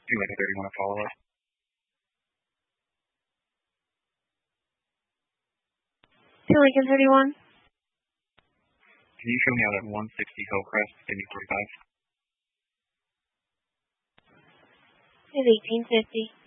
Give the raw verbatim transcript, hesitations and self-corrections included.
two Lincoln thirty-one, a follow-up. two Lincoln thirty-one. Can you show me out at one sixty Hillcrest, Indy forty-five? It's eighteen fifty.